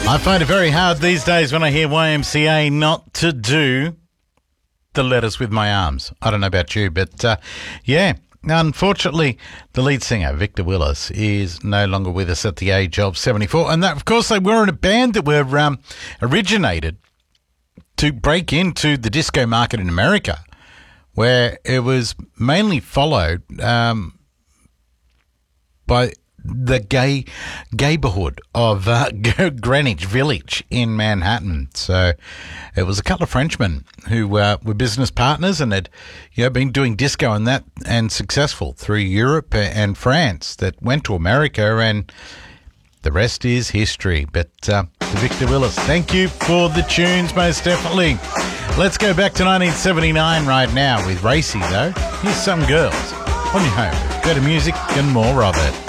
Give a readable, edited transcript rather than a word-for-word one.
I find it very hard these days when I hear YMCA not to do the Letters with My Arms. I don't know about you, but yeah. Unfortunately, the lead singer, Victor Willis, is no longer with us at the age of 74. And that, of course, they were in a band that were originated to break into the disco market in America, where it was mainly followed by the gayborhood of Greenwich Village in Manhattan. So it was a couple of Frenchmen who were business partners and had been doing disco and that and successful through Europe and France that went to America, and the rest is history. But to Victor Willis, thank you for the tunes, most definitely. Let's go back to 1979 right now with Racy, though. Here's Some Girls on your home. Better music and more of it.